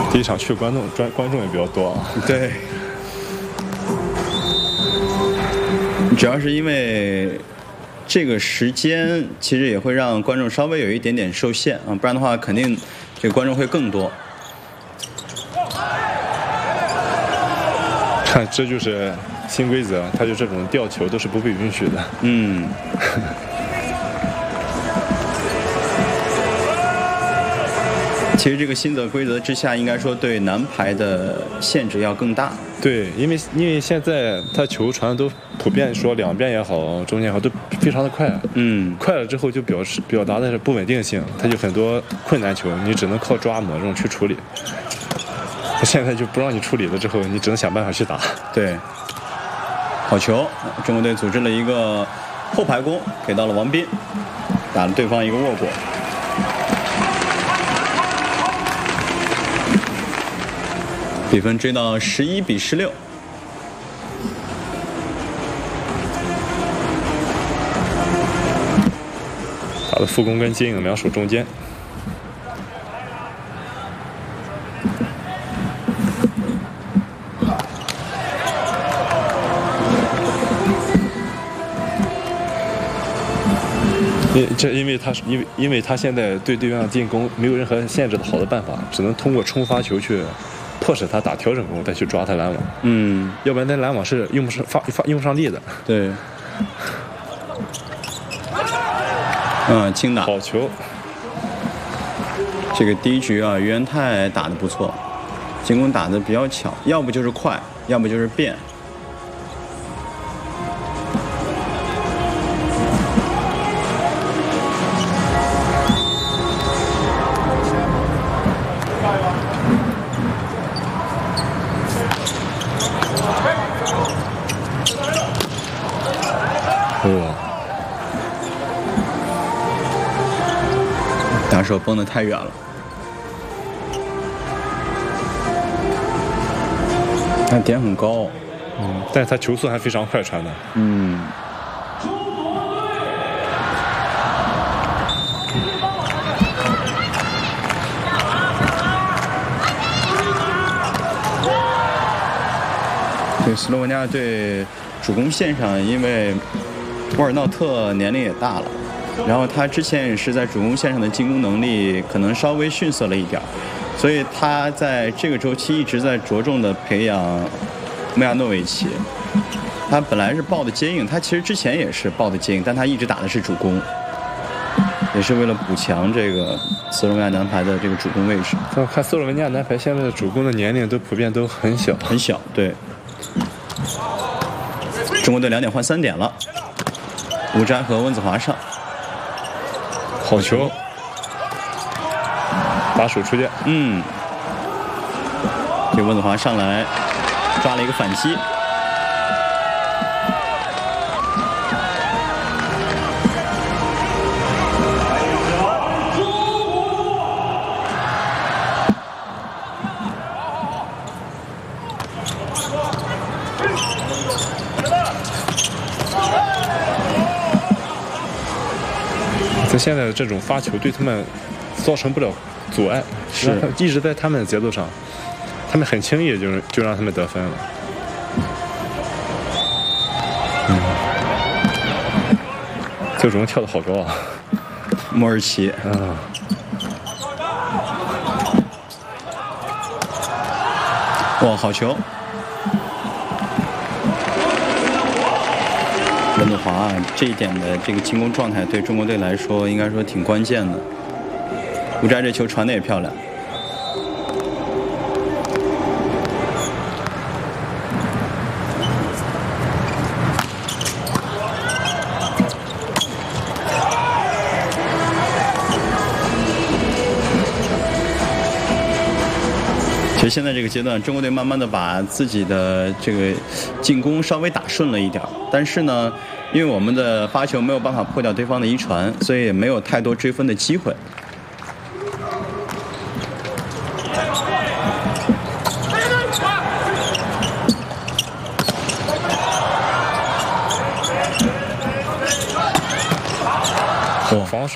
第一场去观众也比较多啊。 对，主要是因为这个时间其实也会让观众稍微有一点点受限啊，不然的话肯定这个观众会更多。 看，这就是新规则，它就这种吊球都是不被允许的。 嗯。其实这个新的规则之下，应该说对男排的限制要更大。 对，因为现在他球传都普遍说两边也好，中间也好，都非常的快。快了之后就表达的是不稳定性，它就很多困难球，你只能靠抓抹这种去处理。他现在就不让你处理了，之后你只能想办法去打。 对，好球！中国队组织了一个后排攻，给到了王斌，打了对方一个握过。比分追到11比16。 打的副攻跟金颖两手中间。因为他现在对对方进攻没有任何限制的好的办法，只能通过冲发球去迫使他打调整攻，再去抓他拦网。要不然那拦网是用不上力的。 对。轻打。 好球。 这个第一局啊，于元泰打得不错，进攻打得比较巧，要不就是快，要不就是变。打手绷得太远了。他点很高， 但是他球速还非常快传的。 对，斯洛文尼亚队主攻线上，因为沃尔纳特年龄也大了，然后他之前也是在主攻线上的进攻能力可能稍微逊色了一点，所以他在这个周期一直在着重的培养穆亚诺维奇。他本来是抱的接应，他其实之前也是抱的接应，但他一直打的是主攻，也是为了补强这个斯洛文尼亚男排的这个主攻位置。 我看斯洛文尼亚男排现在的主攻的年龄都普遍都很小， 很小。对，中国队2点换3点了，吴斋和温子华上。 好球，打手出界。 这温子华上来抓了一个反击。 在现在的这种发球对他们造成不了阻碍， 是一直在他们的节奏上，他们很轻易就让他们得分了。这种跳得好高啊， 莫尔奇。哇，好球！温子华这一点的这个进攻状态对中国队来说应该说挺关键的。吴斋这球传的也漂亮。其实现在这个阶段，中国队慢慢的把自己的这个进攻稍微打顺了一点，但是呢，因为我们的发球没有办法破掉对方的一传，所以也没有太多追分的机会。 防守。